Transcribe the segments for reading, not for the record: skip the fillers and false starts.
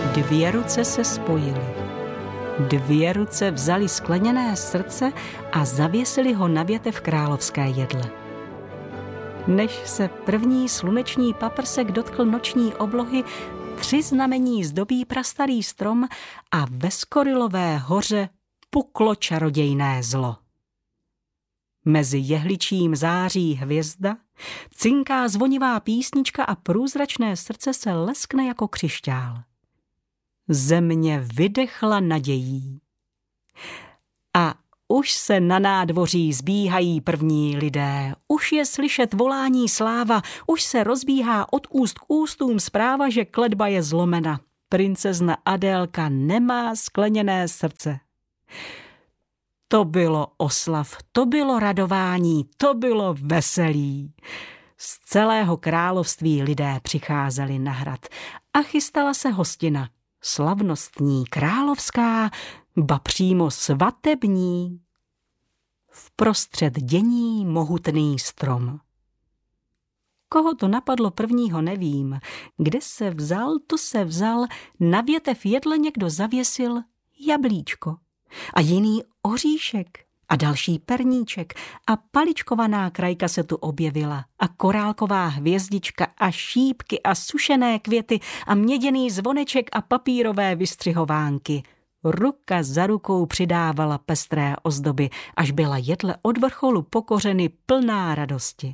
2 ruce se spojily. 2 ruce vzaly skleněné srdce a zavěsily ho na větev královské jedle. Než se první sluneční paprsek dotkl noční oblohy, 3 znamení zdobí prastarý strom a ve Skorilové hoře puklo čarodějné zlo. Mezi jehličím září hvězda, cinká zvonivá písnička a průzračné srdce se leskne jako křišťál. Země vydechla nadějí. A už se na nádvoří zbíhají první lidé, už je slyšet volání sláva, už se rozbíhá od úst k ústům zpráva, že kletba je zlomena. Princezna Adélka nemá skleněné srdce. To bylo oslav, to bylo radování, to bylo veselí. Z celého království lidé přicházeli na hrad a chystala se hostina. Slavnostní, královská, ba přímo svatební. Vprostřed dění mohutný strom. Koho to napadlo prvního, nevím. Kde se vzal, to se vzal, na větev jedle někdo zavěsil jablíčko a jiný oříšek a další perníček a paličkovaná krajka se tu objevila a korálková hvězdička a šípky a sušené květy a měděný zvoneček a papírové vystřihovánky. Ruka za rukou přidávala pestré ozdoby, až byla jedle od vrcholu po kořeny plná radosti.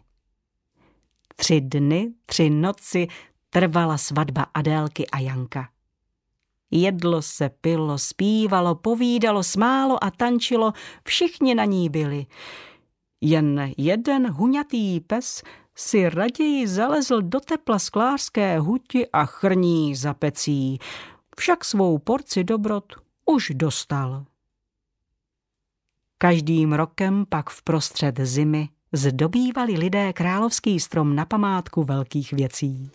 3 dny, 3 noci trvala svatba Adélky a Janka. Jedlo se, pilo, zpívalo, povídalo, smálo a tančilo, všichni na ní byli. Jen jeden huňatý pes si raději zalezl do tepla sklářské huti a chrní za pecí, však svou porci dobrot už dostal. Každým rokem pak vprostřed zimy zdobívali lidé královský strom na památku velkých věcí.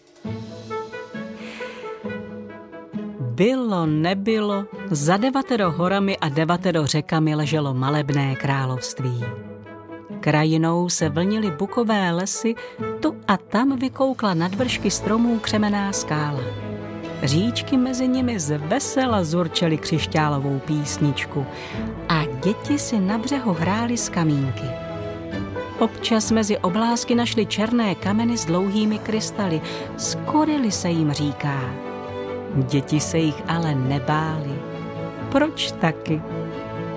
Bylo, nebylo, za 9 horami a 9 řekami leželo malebné království. Krajinou se vlnily bukové lesy, tu a tam vykoukla nad vršky stromů křemenná skála. Říčky mezi nimi zvesela zurčely křišťálovou písničku a děti si na břehu hrály z kamínky. Občas mezi oblásky našly černé kameny s dlouhými krystaly, Skorily se jim říká. Děti se jich ale nebály. Proč taky?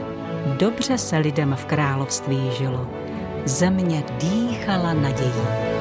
Dobře se lidem v království žilo. Země dýchala nadějí.